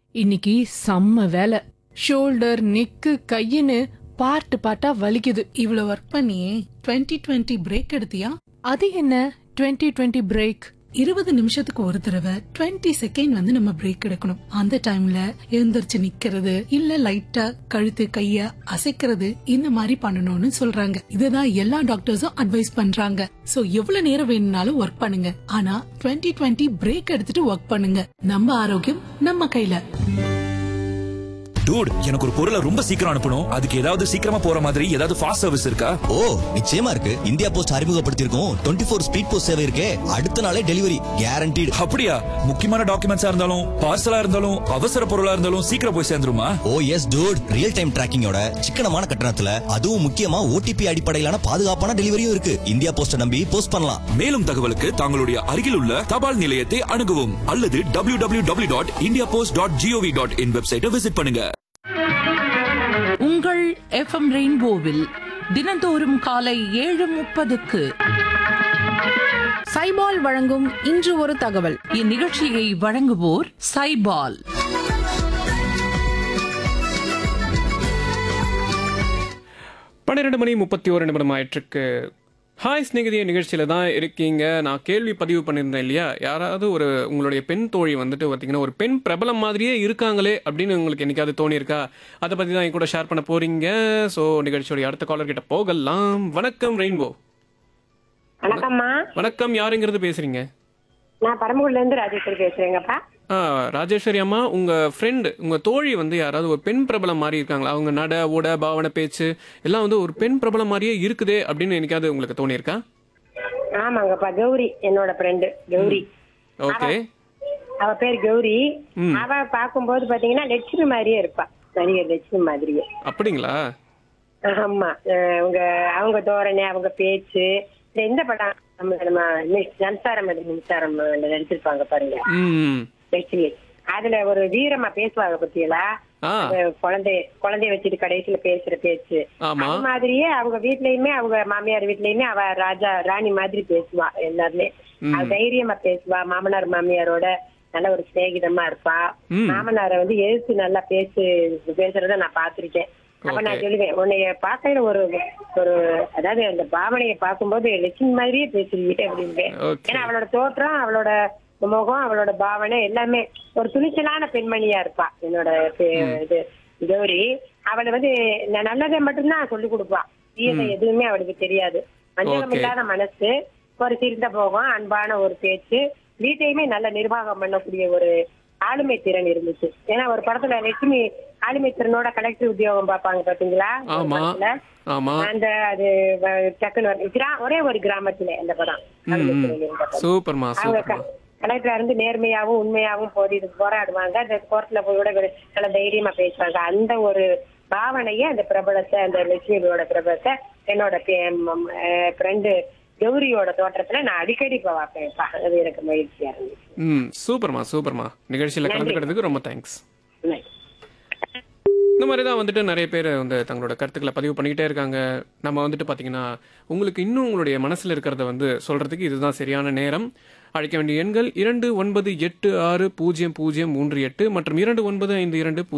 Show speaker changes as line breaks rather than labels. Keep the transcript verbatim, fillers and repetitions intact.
இன்னைக்கு செம்ம வேலை. ஷோல்டர், நெக்கு, கையின்னு பார்ட் பார்ட்டா வலிக்குது.
இவ்வளவு ஒர்க் பண்ணி டுவெண்ட்டி டுவெண்ட்டி பிரேக் எடுத்தியா?
அது என்ன டுவெண்ட்டி டுவெண்ட்டி பிரேக்?
இருபது நிமிஷத்துக்கு ஒரு தடவை டுவெண்ட்டி செகண்ட் வந்து நம்ம பிரேக் எடுக்கணும். அந்த டைம்ல எழுந்திருச்சு நிக்கிறது இல்ல லைட்டா கழுத்து கைய அசைக்கிறது இந்த மாதிரி பண்ணணும்னு சொல்றாங்க. இதுதான் எல்லா டாக்டர்ஸும் அட்வைஸ் பண்றாங்க. சோ எவ்வளவு நேரம் வேணும்னாலும் ஒர்க் பண்ணுங்க, ஆனா டுவெண்ட்டி டுவெண்ட்டி பிரேக் எடுத்துட்டு ஒர்க் பண்ணுங்க. நம்ம ஆரோக்கியம் நம்ம கையில.
டூட், எனக்கு ஒரு பொருளை ரொம்ப சீக்கிரம் அனுப்பணும். அதுக்கு ஏதாவது சீக்கிரமா போற மாதிரி ஏதாவது ஃபாஸ்ட் சர்வீஸ் இருக்கா?
ஓ, நிச்சயமா இருக்கு. India post அறிமுகப்படுத்தியிருக்கோம் twenty four speed post சேவை இருக்கே. அடுத்த நாளே டெலிவரி கேரண்டீடு.
அப்படியா? முக்கியமான டாக்குமெண்ட்ஸா இருந்தாலும் பார்சலா இருந்தாலும் அவசர பொருளா இருந்தாலும் சீக்கிரம் போய் சேர்ந்துருமா?
ஓ எஸ் டூட், ரியல் டைம் டிராக்கிங்கோட சிக்கனமான கட்டணத்துல அதுவும் முக்கியமா ஓடிபி அடிப்படையிலான பாதுகாப்பான டெலிவரியும் இருக்கு. இந்தியா போஸ்ட நம்பி போஸ்ட் பண்ணலாம்.
மேலும் தகவலுக்கு தங்களுடைய அருகில் உள்ள தபால் நிலையத்தை அணுகவும் அல்லது W W W dot India post dot gov dot in வெப்சைட்டை விசிட் பண்ணுங்க.
உங்கள் எஃப்எம் ரெயின்போவில் தினந்தோறும் காலை ஏழு முப்பதுக்கு
சைபால் வழங்கும் இன்று ஒரு தகவல்.
இந்நிகழ்ச்சியை வழங்குவோர் சைபால்.
பன்னிரெண்டு மணி முப்பத்தி ஒரு நிமிடம் ஆயிட்டிருக்கு. ஹாய் ஸ்நேகிதிய நிகழ்ச்சியில் தான் இருக்கீங்க. நான் கேள்வி பதிவு பண்ணியிருந்தேன் இல்லையா, யாராவது ஒரு உங்களுடைய பெண் தோழி வந்துட்டு பார்த்தீங்கன்னா ஒரு பெண் பிரபலம் மாதிரியே இருக்காங்களே அப்படின்னு உங்களுக்கு என்னைக்காவது தோணியிருக்கா? அதை பற்றி தான் என் கூட ஷேர் பண்ண போறீங்க. ஸோ நிகழ்ச்சியோடைய அடுத்த காலர் கிட்ட போகலாம். வணக்கம் ரெயின்போ.
வணக்கம்மா.
வணக்கம், யாருங்கிறது பேசுறீங்க?
நான் பரமக்குடில இருந்து ராஜேஸ்வரி பேசுறேங்கப்பா.
ஆ, ராஜேஸ்வரி அம்மா, உங்க ஃப்ரெண்டு உங்க தோழி வந்து யாராவது ஒரு பெண் பிரபலம் மாதிரி இருக்காங்களா? அவங்க நட உட பாவனை பேச்சு எல்லாம் வந்து ஒரு பெண் பிரபலம் மாதிரியே இருக்குதே அப்படின்னு என்னைக்காவது உங்களுக்கு தோணியிருக்கா?
ஆமாங்கப்பா, கௌரி என்னோட ஃப்ரெண்டு கௌரி.
ஓகே,
அவ பேர் கௌரி. அவ பாக்கும்போது பாத்தீங்கன்னா லட்சுமி மாதிரியே இருப்பா, நடிகர் லட்சுமி மாதிரியே.
அப்படிங்களா?
ஆமா, அவங்க அவங்க தோரணை, அவங்க பேச்சு. இந்த படம் நம்ம நம்ம மின்சாரம் மின்சாரம் நடிச்சிருப்பாங்க பாருங்க,
ம்,
லட்சுமி. அதுல ஒரு வீரமா பேசுவாங்க பத்தியலா, குழந்தை குழந்தைய வச்சுட்டு கடைசியில பேசுற பேச்சு. அது மாதிரியே அவங்க வீட்லயுமே, அவங்க மாமியார் வீட்லயுமே அவ ராஜா ராணி மாதிரி பேசுவா. எல்லாருமே அவ தைரியமா பேசுவா. மாமனார் மாமியாரோட நல்ல ஒரு சிநேகிதமா இருப்பா. மாமனார வந்து எழுத்து நல்லா பேசு பேசுறத நான் பாத்திருக்கேன். அப்ப நான் சொல்லுவேன், உன்னைய பார்க்கையில ஒரு ஒரு அதாவது அந்த பாவனையை பார்க்கும்போது லட்சுமி மாதிரியே பேசுறீங்க அப்படின்பேன். ஏன்னா அவளோட தோற்றம், அவளோட முகம், அவளோட பாவனை எல்லாமே ஒரு துணிச்சலான பெண்மணியா இருப்பா என்னோட இது கௌரி. அவளை வந்து நல்லதை மட்டும்தான் சொல்லி கொடுப்பா, தீயதை எதுவுமே அவளுக்கு தெரியாது. வஞ்சகம் இல்லாத மனசு, ஒரு சிறந்த போகம், அன்பான ஒரு பேச்சு, வீட்டையுமே நல்ல நிர்வாகம் பண்ணக்கூடிய ஒரு ஆளுமை திறன் இருந்துச்சு. ஏன்னா ஒரு படத்துல லட்சுமி ஆளுமை திறனோட கலெக்டர் உத்தியோகம் பாப்பாங்க பாத்தீங்களா, அந்த அது டக்குன்னு ஒரே ஒரு கிராமத்துல அந்த படம். அவங்க கலெக்டரா இருந்து நேர்மையாவும் உண்மையாவும் போதி போராடுவாங்க. அந்த கோர்ட்ல போய் கூட நல்ல தைரியமா பேசுவாங்க. அந்த ஒரு பாவனையே அந்த பிரபலத்தை, அந்த லட்சுமியோட பிரபலத்தை என்னோட ஃப்ரெண்டு கௌரியோட தோற்றத்துல நான் அடிக்கடி பார்ப்பேன். அது எனக்கு மகிழ்ச்சியா இருந்துச்சு.
ம், சூப்பர்மா சூப்பர்மா. நிகழ்ச்சியில கலந்துக்கிறதுக்கு ரொம்ப தேங்க்ஸ். இந்த மாதிரி தான் வந்துட்டு நிறைய பேர் வந்து தங்களோட கருத்துக்களை பதிவு பண்ணிக்கிட்டே இருக்காங்க. நம்ம வந்துட்டு பார்த்தீங்கன்னா உங்களுக்கு இன்னும் உங்களுடைய மனசில் இருக்கிறத வந்து சொல்கிறதுக்கு இதுதான் சரியான நேரம். அழைக்க வேண்டிய எண்கள் இரண்டு ஒன்பது எட்டு ஆறு பூஜ்ஜியம் பூஜ்ஜியம் மூன்று எட்டு மற்றும் இரண்டு ஒன்பது ஐந்து இரண்டு